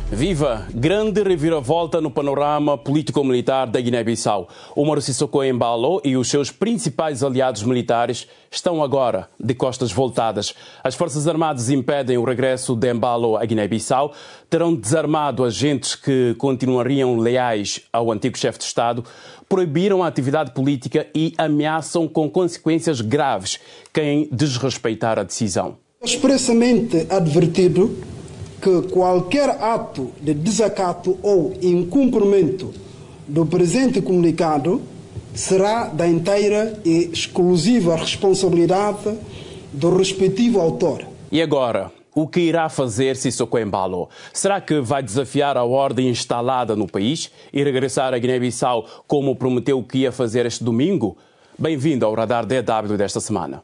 Viva! Grande reviravolta no panorama político-militar da Guiné-Bissau. Umaru Sissoko Embalo e os seus principais aliados militares estão agora de costas voltadas. As Forças Armadas impedem o regresso de Embalo à Guiné-Bissau, terão desarmado agentes que continuariam leais ao antigo chefe de Estado, proibiram a atividade política e ameaçam com consequências graves quem desrespeitar a decisão. Expressamente advertido que qualquer ato de desacato ou incumprimento do presente comunicado será da inteira e exclusiva responsabilidade do respectivo autor. E agora, o que irá fazer Sissoko Embalo? Será que vai desafiar a ordem instalada no país e regressar à Guiné-Bissau como prometeu que ia fazer este domingo? Bem-vindo ao Radar DW desta semana.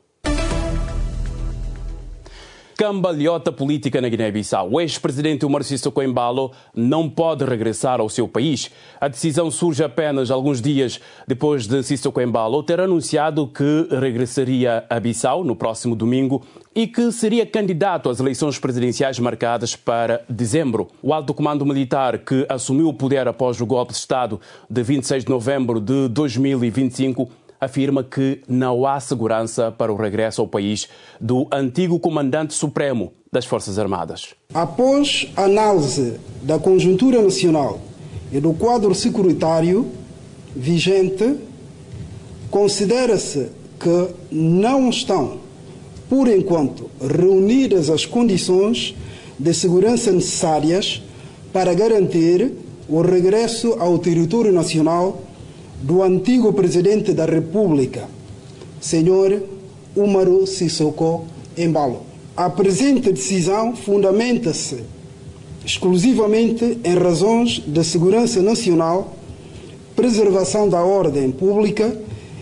Cambalhota política na Guiné-Bissau. O ex-presidente Umaru Sissoko Embalo não pode regressar ao seu país. A decisão surge apenas alguns dias depois de Sissoko Embalo ter anunciado que regressaria a Bissau no próximo domingo e que seria candidato às eleições presidenciais marcadas para dezembro. O alto comando militar, que assumiu o poder após o golpe de Estado de 26 de novembro de 2025, afirma que não há segurança para o regresso ao país do antigo comandante supremo das Forças Armadas. Após análise da conjuntura nacional e do quadro securitário vigente, considera-se que não estão, por enquanto, reunidas as condições de segurança necessárias para garantir o regresso ao território nacional do antigo presidente da República, Sr. Umaru Sissoko Embalo. A presente decisão fundamenta-se exclusivamente em razões de segurança nacional, preservação da ordem pública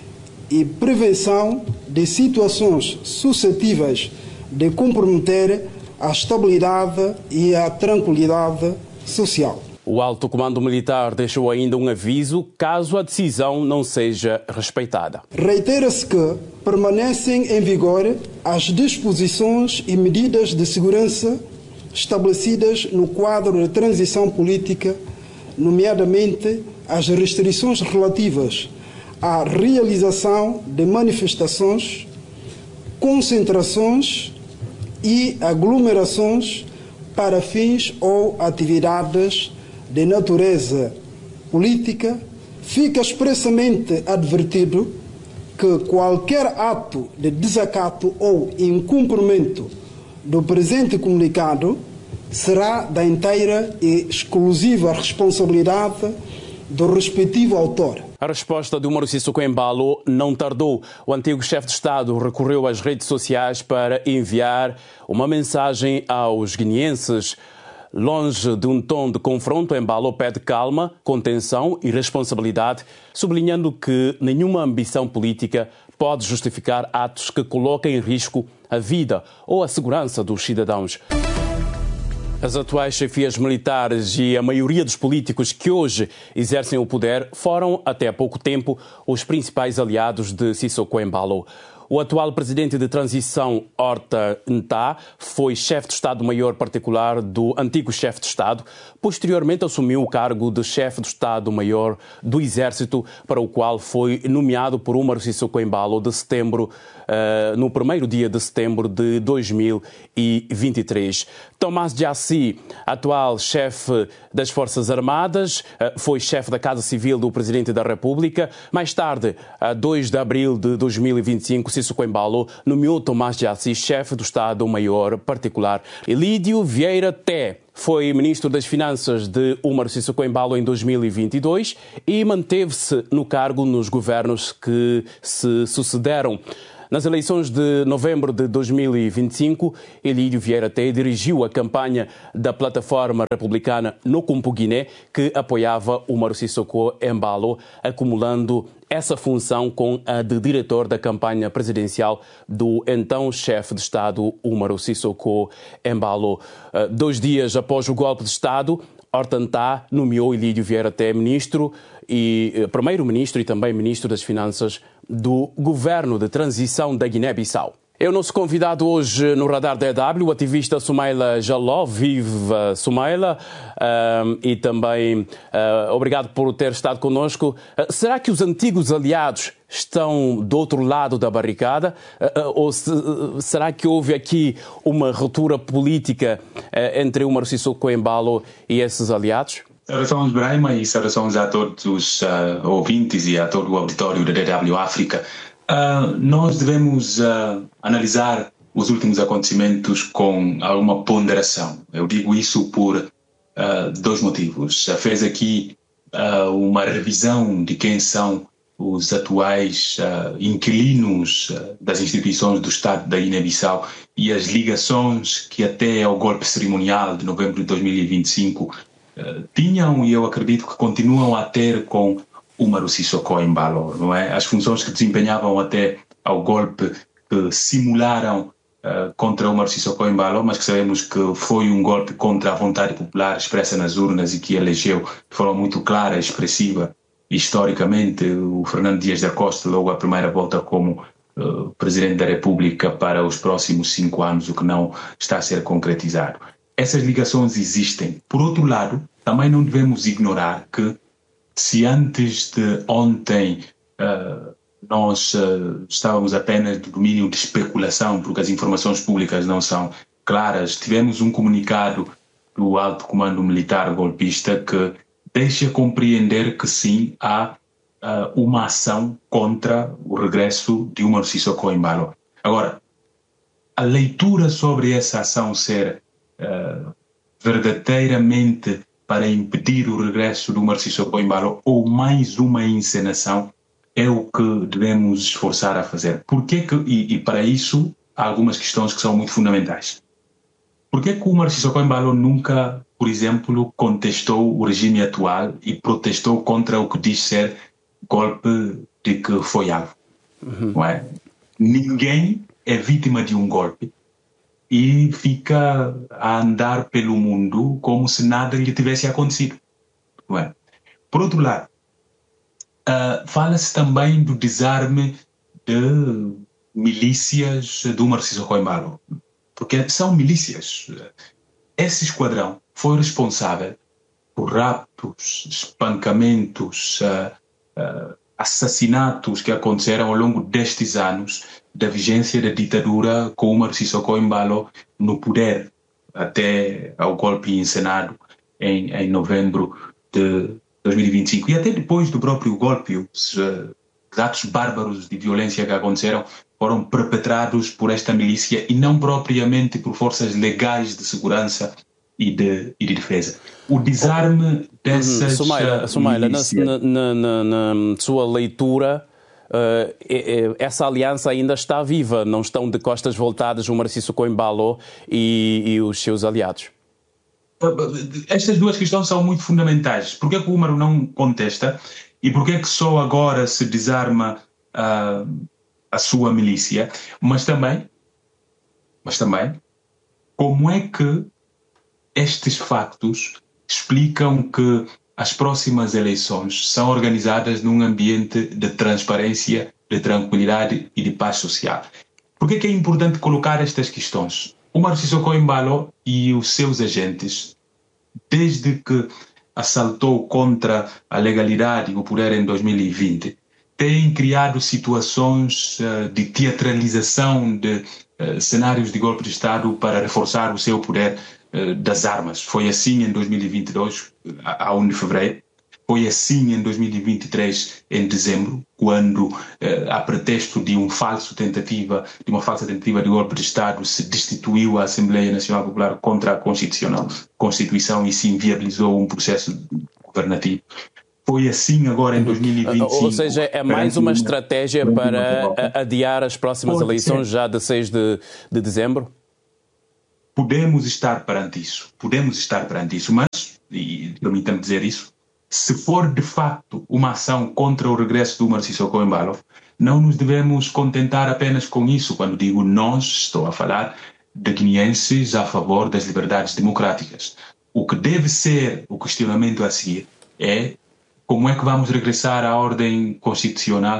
e prevenção de situações suscetíveis de comprometer a estabilidade e a tranquilidade social. O alto comando militar deixou ainda um aviso caso a decisão não seja respeitada. Reitera-se que permanecem em vigor as disposições e medidas de segurança estabelecidas no quadro de transição política, nomeadamente as restrições relativas à realização de manifestações, concentrações e aglomerações para fins ou atividades de natureza política. Fica expressamente advertido que qualquer ato de desacato ou incumprimento do presente comunicado será da inteira e exclusiva responsabilidade do respectivo autor. A resposta de Umaru Sissoko Embalo não tardou. O antigo chefe de Estado recorreu às redes sociais para enviar uma mensagem aos guineenses. Longe de um tom de confronto, Embalo pede calma, contenção e responsabilidade, sublinhando que nenhuma ambição política pode justificar atos que coloquem em risco a vida ou a segurança dos cidadãos. As atuais chefias militares e a maioria dos políticos que hoje exercem o poder foram, até há pouco tempo, os principais aliados de Sissoko Embalo. O atual presidente de transição, Horta Ntah, foi chefe de Estado-Maior particular do antigo chefe de Estado. Posteriormente assumiu o cargo de chefe de Estado-Maior do Exército, para o qual foi nomeado por Umaru Sissoko Embalo no primeiro dia de setembro de 2023. Tomás Diassi, atual chefe das Forças Armadas, foi chefe da Casa Civil do Presidente da República. Mais tarde, a 2 de abril de 2025, Sissoko Embalo nomeou Tomás Diassi chefe do Estado-Maior particular. Elídio Vieira Té foi ministro das Finanças de Umaru Sissoko Embalo em 2022 e manteve-se no cargo nos governos que se sucederam. Nas eleições de novembro de 2025, Elídio Vieira Té dirigiu a campanha da plataforma republicana No Kumpu Guiné, que apoiava Umaru Sissoko Embalo, acumulando essa função com a de diretor da campanha presidencial do então chefe de Estado, Umaru Sissoko Embalo. 2 dias após o golpe de Estado, Horta Ntah nomeou Elídio Vieira Té primeiro-ministro e também ministro das Finanças do governo de transição da Guiné-Bissau. É o nosso convidado hoje no Radar DW, o ativista Soumaila Jallow. Viva Soumaila, e também obrigado por ter estado connosco. Será que os antigos aliados estão do outro lado da barricada? Ou será que houve aqui uma ruptura política entre Umaro Sissoko Embalo e esses aliados? Saudações, Brahma, e saudações a todos os ouvintes e a todo o auditório da DW África. Nós devemos analisar os últimos acontecimentos com alguma ponderação. Eu digo isso por dois motivos. Fez aqui uma revisão de quem são os atuais inquilinos das instituições do Estado da Guiné-Bissau e as ligações que até ao golpe cerimonial de novembro de 2025 tinham, e eu acredito que continuam a ter, com Umaro Sissoko Embalo, não é? As funções que desempenhavam até ao golpe, que simularam contra Umaro Sissoko Embalo, mas que sabemos que foi um golpe contra a vontade popular expressa nas urnas e que elegeu de forma muito clara e expressiva, historicamente, o Fernando Dias da Costa logo à primeira volta como Presidente da República para os próximos 5 anos, o que não está a ser concretizado. Essas ligações existem. Por outro lado, também não devemos ignorar que, se antes de ontem nós estávamos apenas no domínio de especulação, porque as informações públicas não são claras, tivemos um comunicado do Alto Comando Militar golpista que deixa compreender que sim, há uma ação contra o regresso de Umaro Sissoko Embalo. Agora, a leitura sobre essa ação ser verdadeiramente para impedir o regresso do Umaro Sissoko Embalo ou mais uma encenação é o que devemos esforçar a fazer. E para isso há algumas questões que são muito fundamentais. Por que o Umaro Sissoko Embalo nunca, por exemplo, contestou o regime atual e protestou contra o que diz ser golpe de que foi alvo? Não é? Ninguém é vítima de um golpe e fica a andar pelo mundo como se nada lhe tivesse acontecido. Não é? Por outro lado, fala-se também do desarme de milícias do Umaro Sissoko Embalo, porque são milícias. Esse esquadrão foi responsável por raptos, espancamentos, assassinatos que aconteceram ao longo destes anos da vigência da ditadura com Umaro Sissoko Embalo no poder, até ao golpe encenado em novembro de 2025. E até depois do próprio golpe, os atos bárbaros de violência que aconteceram foram perpetrados por esta milícia e não propriamente por forças legais de segurança e de defesa. O desarme dessas Soumaila, na sua leitura, essa aliança ainda está viva, não estão de costas voltadas o Umaro Sissoko Embalo e os seus aliados? Estas duas questões são muito fundamentais. Por que o Umaro não contesta e por que só agora se desarma a sua milícia? Mas também, como é que estes factos explicam que as próximas eleições são organizadas num ambiente de transparência, de tranquilidade e de paz social? Por que é importante colocar estas questões? Umaro Sissoko Embalo e os seus agentes, desde que assaltou contra a legalidade e o poder em 2020, têm criado situações de teatralização de cenários de golpe de Estado para reforçar o seu poder das armas. Foi assim em 2022, a 1 de fevereiro. Foi assim em 2023, em dezembro, quando, a pretexto de uma falsa tentativa de golpe de Estado, se destituiu a Assembleia Nacional Popular contra a Constituição e se inviabilizou um processo governativo. Foi assim agora em 2025. Ou seja, é mais uma estratégia para adiar as próximas eleições já de 6 de dezembro? Podemos estar perante isso, mas, e permita-me dizer isso, se for de facto uma ação contra o regresso do Umaro Sissoko Embalo, não nos devemos contentar apenas com isso. Quando digo nós, estou a falar de guineenses a favor das liberdades democráticas. O que deve ser o questionamento a seguir é como é que vamos regressar à ordem constitucional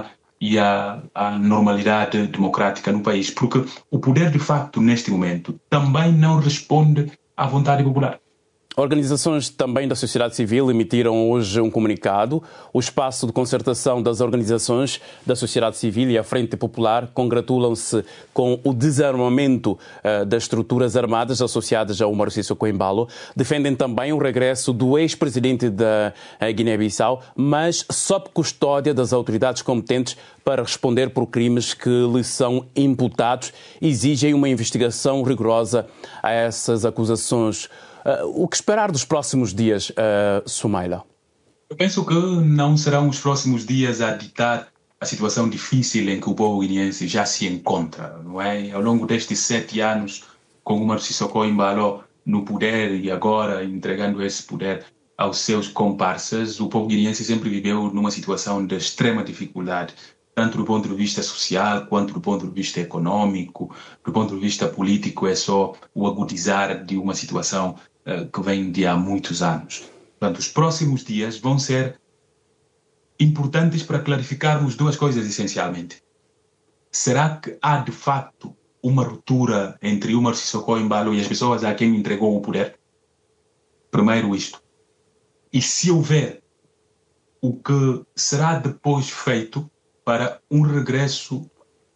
e a normalidade democrática no país, porque o poder, de facto, neste momento, também não responde à vontade popular. Organizações também da sociedade civil emitiram hoje um comunicado. O espaço de concertação das organizações da sociedade civil e a Frente Popular congratulam-se com o desarmamento das estruturas armadas associadas a Umaru Sissoco Embalo. Defendem também o regresso do ex-presidente da Guiné-Bissau, mas sob custódia das autoridades competentes para responder por crimes que lhe são imputados. Exigem uma investigação rigorosa a essas acusações. O que esperar dos próximos dias, Soumaila? Eu penso que não serão os próximos dias a ditar a situação difícil em que o povo guineense já se encontra, não é? Ao longo destes 7 anos, com Umaru Sissoco Embalo no poder e agora entregando esse poder aos seus comparsas, o povo guineense sempre viveu numa situação de extrema dificuldade, tanto do ponto de vista social quanto do ponto de vista econômico. Do ponto de vista político, é só o agudizar de uma situação que vem de há muitos anos. Portanto, os próximos dias vão ser importantes para clarificarmos duas coisas essencialmente. Será que há de facto uma ruptura entre Umaru Sissoco Embalo e as pessoas a quem entregou o poder? Primeiro isto. E se houver, o que será depois feito para um regresso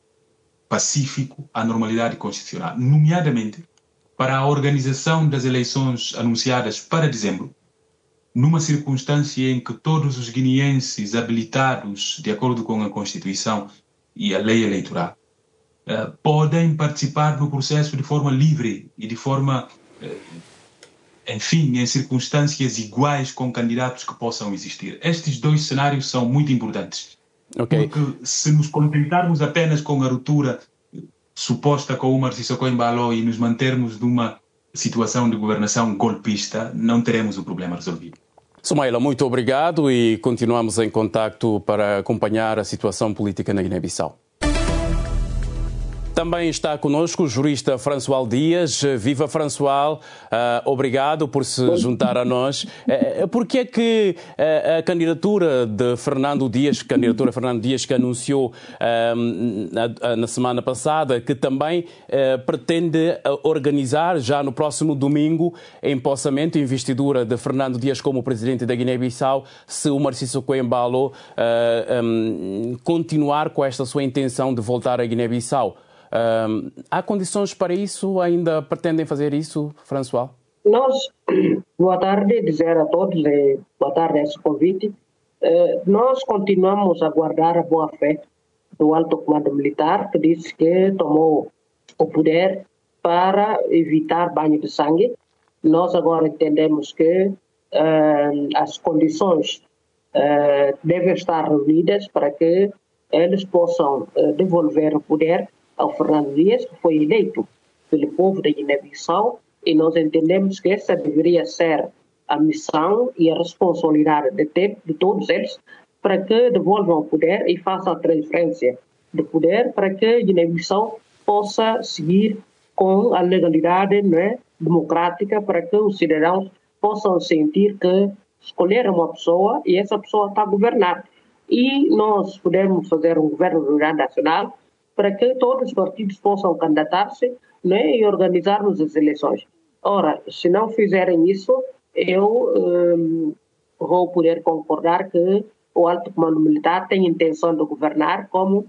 pacífico à normalidade constitucional, nomeadamente para a organização das eleições anunciadas para dezembro, numa circunstância em que todos os guineenses habilitados, de acordo com a Constituição e a lei eleitoral, podem participar no processo de forma livre e de forma, enfim, em circunstâncias iguais com candidatos que possam existir. Estes dois cenários são muito importantes. Okay. Porque se nos contentarmos apenas com a ruptura suposta com Umaru Sissoco Embalo e nos mantermos numa situação de governação golpista, não teremos o problema resolvido. Soumaila, muito obrigado e continuamos em contacto para acompanhar a situação política na Guiné-Bissau. Também está conosco o jurista François Dias. Viva François, obrigado por se juntar a nós. Por que é que a candidatura de Fernando Dias, que anunciou na semana passada, que também pretende organizar já no próximo domingo empossamento e investidura de Fernando Dias como presidente da Guiné-Bissau, se Umaru Sissoco Embalo continuar com esta sua intenção de voltar à Guiné-Bissau? Há condições para isso? Ainda pretendem fazer isso, François? Boa tarde, dizer a todos, boa tarde a esse convite. Nós continuamos a guardar a boa-fé do alto comando militar, que disse que tomou o poder para evitar banho de sangue. Nós agora entendemos que as condições devem estar reunidas para que eles possam devolver o poder ao Fernando Dias, que foi eleito pelo povo da Guiné-Bissau, e nós entendemos que essa deveria ser a missão e a responsabilidade de todos eles para que devolvam o poder e façam a transferência de poder para que a Guiné-Bissau possa seguir com a legalidade, né, democrática, para que os cidadãos possam sentir que escolheram uma pessoa e essa pessoa está a governar. E nós podemos fazer um governo de unidade nacional para que todos os partidos possam candidatar-se, né, e organizarmos as eleições. Ora, se não fizerem isso, eu vou poder concordar que o alto comando militar tem intenção de governar como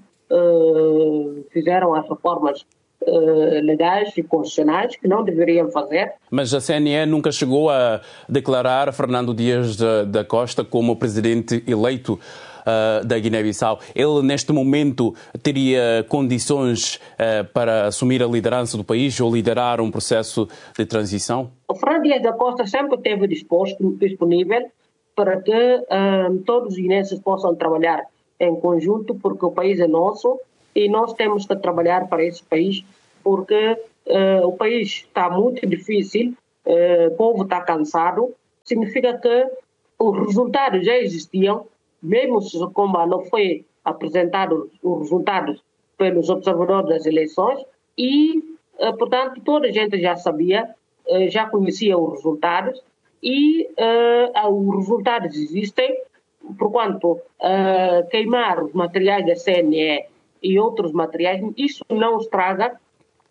fizeram as reformas legais e constitucionais que não deveriam fazer. Mas a CNE nunca chegou a declarar Fernando Dias da Costa como presidente eleito da Guiné-Bissau. Ele, neste momento, teria condições para assumir a liderança do país ou liderar um processo de transição? O Fernando Dias da Costa sempre esteve disponível para que todos os guineenses possam trabalhar em conjunto, porque o país é nosso e nós temos que trabalhar para esse país, porque o país está muito difícil, o povo está cansado, significa que os resultados já existiam, mesmo se como não foi apresentado os resultados pelos observadores das eleições e, portanto, toda a gente já sabia, já conhecia os resultados e os resultados existem. porquanto queimar os materiais da CNE e outros materiais, isso não estraga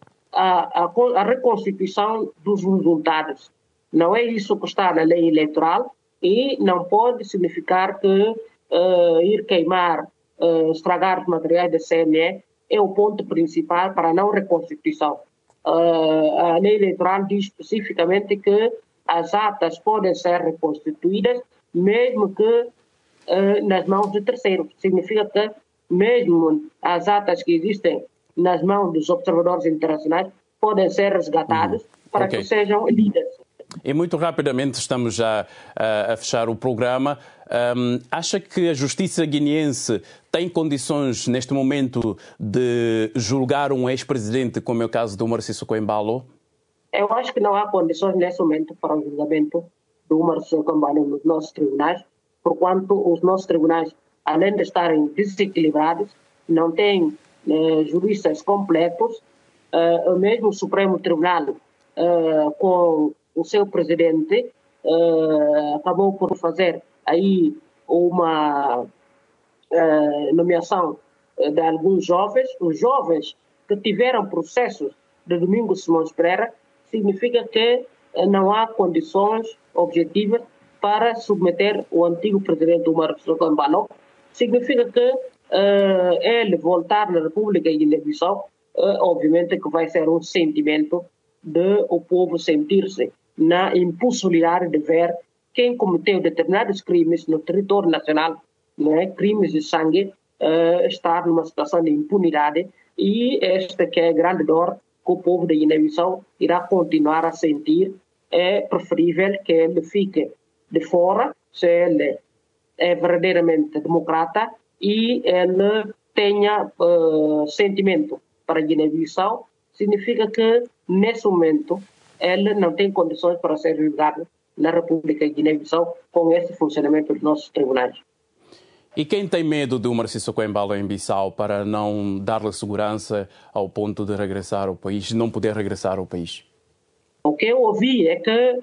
a reconstituição dos resultados. Não é isso que está na lei eleitoral e não pode significar que ir queimar, estragar os materiais da CNE é o ponto principal para a não reconstituição. A lei eleitoral diz especificamente que as atas podem ser reconstituídas mesmo que nas mãos de terceiros. Significa que mesmo as atas que existem nas mãos dos observadores internacionais podem ser resgatadas para que sejam lidas. E muito rapidamente, estamos já a fechar o programa. Acha que a justiça guineense tem condições, neste momento, de julgar um ex-presidente, como é o caso do Umar Sissoko Embalo? Eu acho que não há condições, nesse momento, para o julgamento do Umar Sissoko Embalo nos nossos tribunais, porquanto os nossos tribunais, além de estarem desequilibrados, não têm juristas completos. Mesmo o Supremo Tribunal, com o seu presidente, acabou por fazer aí uma nomeação de alguns jovens. Os jovens que tiveram processos de Domingos Simões Pereira, significa que não há condições objetivas para submeter o antigo presidente Umar Sissoko Embalo. Significa que ele voltar na República de Guiné-Bissau, obviamente que vai ser um sentimento de o povo sentir-se na impossibilidade de ver quem cometeu determinados crimes no território nacional, né, crimes de sangue, estar numa situação de impunidade, e esta que é a grande dor que o povo de Guiné-Bissau irá continuar a sentir. É preferível que ele fique de fora, se ele é verdadeiramente democrata e ele tenha sentimento para Guiné-Bissau. Significa que, nesse momento, ele não tem condições para ser julgado na República de Guiné-Bissau com esse funcionamento dos nossos tribunais. E quem tem medo de Umar Sissoko Embalo em Bissau para não dar-lhe segurança ao ponto de regressar ao país, não poder regressar ao país? O que eu ouvi é que,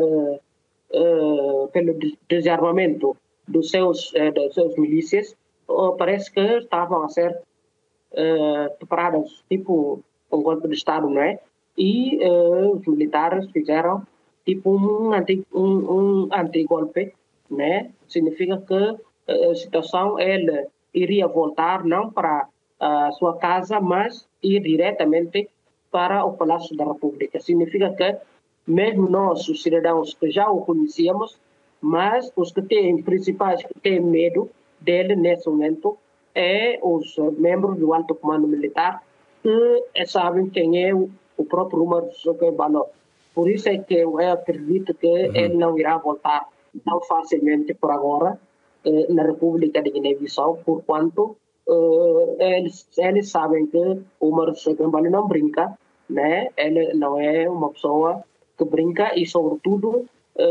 pelo desarmamento dos seus milícias, parece que estavam a ser preparadas, tipo um golpe de Estado, não é? E os militares fizeram tipo um anti-golpe, né? Significa que a situação, ele iria voltar não para a sua casa, mas ir diretamente para o Palácio da República. Significa que mesmo nós, os cidadãos que já o conhecíamos, mas os que têm principais, que têm medo dele nesse momento, é os membros do alto comando militar, que sabem quem é o próprio Umar Sissoko Embalo. Por isso é que eu acredito que ele não irá voltar tão facilmente por agora na República de Guiné-Bissau, porquanto eles sabem que o Umar Sissoko Embalo não brinca, né? Ele não é uma pessoa que brinca e, sobretudo,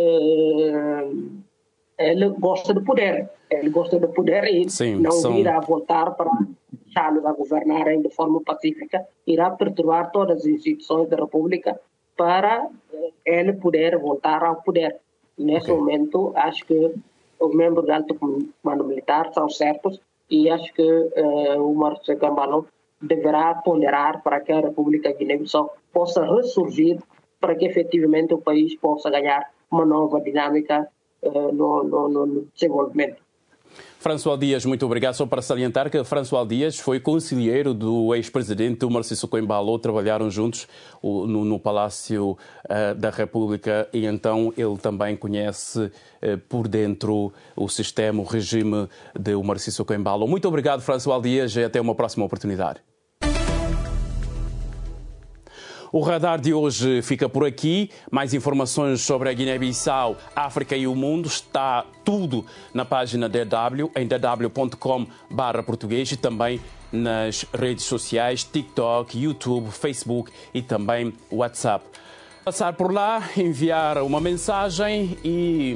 ele gosta de poder. Ele gosta de poder e não irá voltar para deixá-los a governarem de forma pacífica. Irá perturbar todas as instituições da República para ele poder voltar ao poder. Nesse momento, acho que os membros do alto comando militar são certos e acho que o Umar Sissoko Embalo deverá ponderar para que a República de Guiné-Bissau possa ressurgir, para que efetivamente o país possa ganhar uma nova dinâmica no desenvolvimento. François Dias, muito obrigado. Só para salientar que François Dias foi conselheiro do ex-presidente Umar Sissoko Embalo, trabalharam juntos no Palácio da República e então ele também conhece por dentro o sistema, o regime de Umar Sissoko Embalo. Muito obrigado, François Dias, e até uma próxima oportunidade. O radar de hoje fica por aqui. Mais informações sobre a Guiné-Bissau, África e o mundo está tudo na página DW, em dw.com/português e também nas redes sociais, TikTok, YouTube, Facebook e também WhatsApp. Passar por lá, enviar uma mensagem e